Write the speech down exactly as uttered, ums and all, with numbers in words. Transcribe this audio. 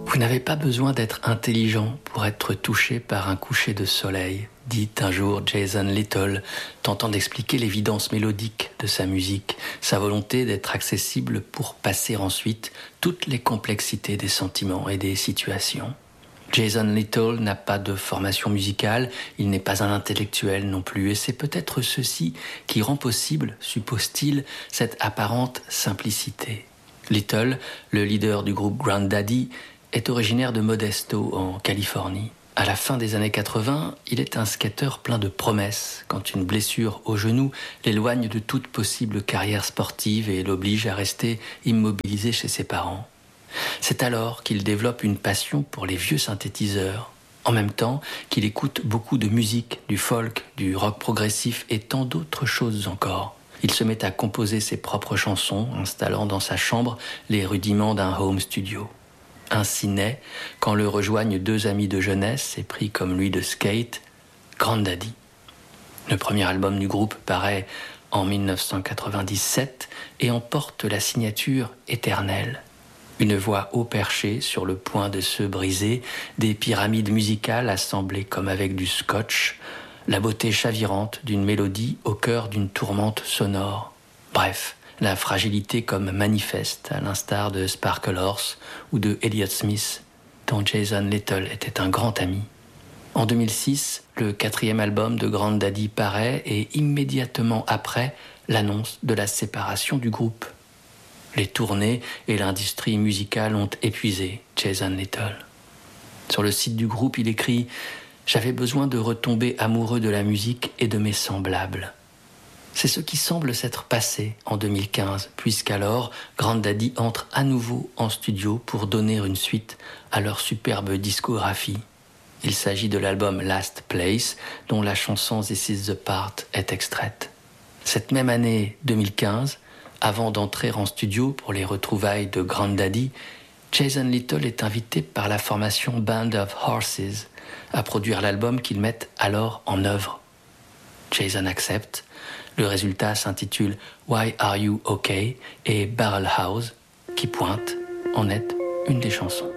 Vous n'avez pas besoin d'être intelligent pour être touché par un coucher de soleil, dit un jour Jason Little, tentant d'expliquer l'évidence mélodique de sa musique, sa volonté d'être accessible pour passer ensuite toutes les complexités des sentiments et des situations. Jason Little n'a pas de formation musicale, il n'est pas un intellectuel non plus, et c'est peut-être ceci qui rend possible, suppose-t-il, cette apparente simplicité. Little, le leader du groupe Grand Daddy, est originaire de Modesto, en Californie. À la fin des années quatre-vingts, il est un skateur plein de promesses quand une blessure au genou l'éloigne de toute possible carrière sportive et l'oblige à rester immobilisé chez ses parents. C'est alors qu'il développe une passion pour les vieux synthétiseurs, en même temps qu'il écoute beaucoup de musique, du folk, du rock progressif et tant d'autres choses encore. Il se met à composer ses propres chansons, installant dans sa chambre les rudiments d'un home studio. Ainsi naît, quand le rejoignent deux amis de jeunesse épris comme lui de skate, Grand Daddy. Le premier album du groupe paraît en dix-neuf cent quatre-vingt-dix-sept et en porte la signature éternelle. Une voix haut perchée sur le point de se briser, des pyramides musicales assemblées comme avec du scotch, la beauté chavirante d'une mélodie au cœur d'une tourmente sonore. Bref, la fragilité comme manifeste, à l'instar de Sparkle Horse ou de Elliott Smith, dont Jason Little était un grand ami. En deux mille six, le quatrième album de Grand Daddy paraît et immédiatement après, l'annonce de la séparation du groupe. Les tournées et l'industrie musicale ont épuisé Jason Little. Sur le site du groupe, il écrit « J'avais besoin de retomber amoureux de la musique et de mes semblables ». C'est ce qui semble s'être passé en deux mille quinze, puisqu'alors, Grand Daddy entre à nouveau en studio pour donner une suite à leur superbe discographie. Il s'agit de l'album Last Place, dont la chanson This Is The Part est extraite. Cette même année deux mille quinze, avant d'entrer en studio pour les retrouvailles de Grand Daddy, Jason Little est invité par la formation Band of Horses à produire l'album qu'ils mettent alors en œuvre. Jason accepte. Le résultat s'intitule Why Are You OK et Barrel House, qui pointe en est une des chansons.